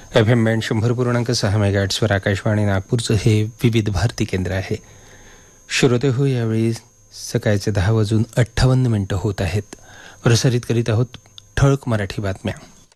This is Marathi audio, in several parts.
FM बँड 100.6 मेगाहर्ट्झवर आकाशवाणी नागपूरचं हे विविध भारती केंद्र आहे. श्रोते हो, यावेळी सकाळचे 10:58 होत आहेत. प्रसारित करीत आहोत ठळक मराठी बातम्या.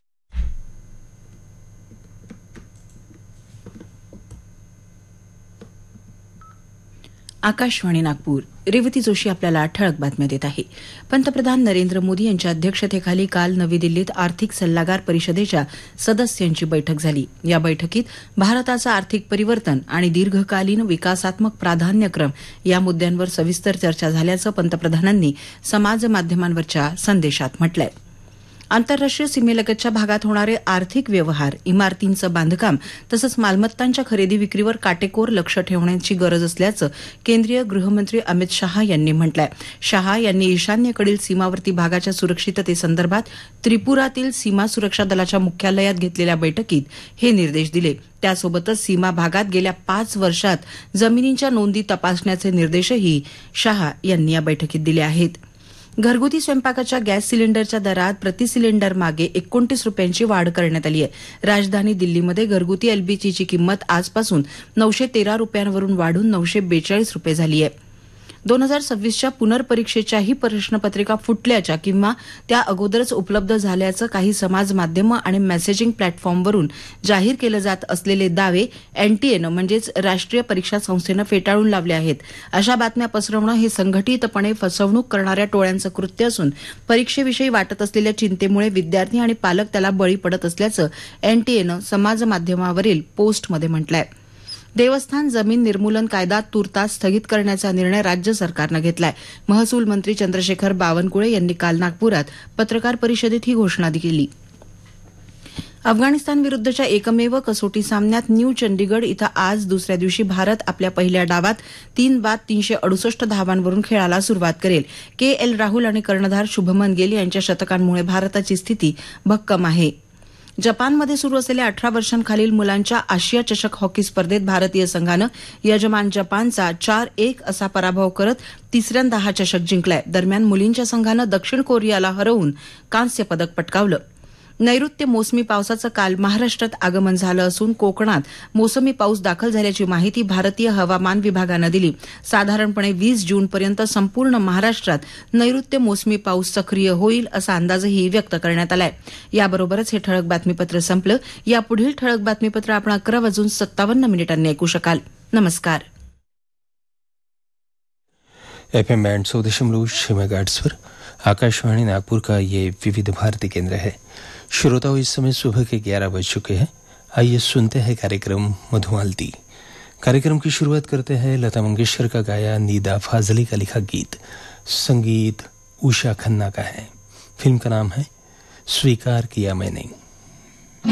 आकाशवाणी नागपूर. रेवती जोशी आपल्याला ठळक बातम्या देत आहे. पंतप्रधान नरेंद्र मोदी यांच्या अध्यक्षतेखाली काल नवी दिल्लीत आर्थिक सल्लागार परिषदेच्या सदस्यांची बैठक झाली. या बैठकीत भारताचं आर्थिक परिवर्तन आणि दीर्घकालीन विकासात्मक प्राधान्यक्रम या मुद्द्यांवर सविस्तर चर्चा झाल्याचं पंतप्रधानांनी समाजमाध्यमांवरच्या संदेशात म्हटलंय. आंतरराष्ट्रीय सीमेलगतच्या भागात होणारे आर्थिक व्यवहार, इमारतींचं बांधकाम तसंच मालमत्तांच्या खरेदी विक्रीवर काटेकोर लक्ष ठेवण्याची गरज असल्याचं केंद्रीय गृहमंत्री अमित शहा यांनी म्हटलंय. शहा यांनी ईशान्येकडील सीमावर्ती भागाच्या सुरक्षिततेसंदर्भात त्रिपुरातील सीमा सुरक्षा दलाच्या मुख्यालयात घेतलेल्या बैठकीत हे निर्देश दिले. त्यासोबतच सीमा भागात गेल्या 5 वर्षात जमिनींच्या नोंदी तपासण्याचे निर्देशही शहा यांनी या बैठकीत दिले आहेत. घरगुती स्वयंपाकाच्या गॅस सिलेंडरच्या दरात प्रति सिलेंडर मागे 29 रुपयांची वाढ करण्यात आली आहे. राजधानी दिल्लीमध्ये घरगुती एलपीजीची किंमत आजपासून 913 रुपयांवरून वाढून 942 रुपये झाली आहे. 2026च्या पुनर्परीक्षेच्याही प्रश्नपत्रिका फुटल्याच्या किंवा त्या अगोदरच उपलब्ध झाल्याचं काही समाज माध्यमं आणि मेसेजिंग प्लॅटफॉर्मवरून जाहीर केलं जात असलेले दावे एनटीएनं म्हणजेच राष्ट्रीय परीक्षा संस्थेनं फेटाळून लावले आहेत. अशा बातम्या पसरवणं हे संघटितपणे फसवणूक करणाऱ्या टोळ्यांचं कृत्य असून परीक्षेविषयी वाटत असलेल्या चिंतेमुळे विद्यार्थी आणि पालक त्याला बळी पडत असल्याचं एनटीएनं समाजमाध्यमावरील पोस्टमध्ये म्हटलंय. देवस्थान जमीन निर्मूलन कायदा तूर्तास स्थगित करण्याचा निर्णय राज्य सरकारनं घेतलाय. महसूल मंत्री चंद्रशेखर बावनकुळे यांनी काल नागपुरात पत्रकार परिषदेत ही घोषणा केली. अफगाणिस्तानविरुद्धच्या एकमेव कसोटी सामन्यात न्यू चंडीगड इथं आज दुसऱ्या दिवशी भारत आपल्या पहिल्या डावात 3 बाद 368 धावांवरून खेळाला सुरुवात करेल. KL राहुल आणि कर्णधार शुभमन गिल यांच्या शतकांमुळे भारताची स्थिती भक्कम आहे. जपानमध्ये सुरू असलेल्या 18 वर्षांखालील मुलांच्या आशिया चषक हॉकी स्पर्धेत भारतीय संघानं यजमान जपानचा 4-1 असा पराभव करत तिसऱ्यांदा हा चषक जिंकलाय. दरम्यान मुलींच्या संघानं दक्षिण कोरियाला हरवून कांस्य पदक पटकावलं. नैऋत्य मोसमी पावसाचं काल महाराष्ट्रात आगमन झालं असून कोकणात मोसमी पाऊस दाखल झाल्याची माहिती भारतीय हवामान विभागानं दिली. साधारणपणे 20 जूनपर्यंत संपूर्ण महाराष्ट्रात नैऋत्य मोसमी पाऊस सक्रिय होईल असा अंदाजही व्यक्त करण्यात आलाय. याबरोबरच हे ठळक बातमीपत्र संपलं. यापुढील ठळक बातमीपत्र आपण 11:57 ऐकू शकाल. नमस्कार. FM band 100.6 megahertz Akashvani Nagpur का ये विविध भारती केंद्र है. श्रोताओं, इस समय सुबह के 11 बज चुके हैं. आइए सुनते हैं कार्यक्रम मधुमालती. कार्यक्रम की शुरुआत करते हैं लता मंगेशकर का गाया नीदा फाजली का लिखा गीत. संगीत उषा खन्ना का है. फिल्म का नाम है स्वीकार किया मैंने.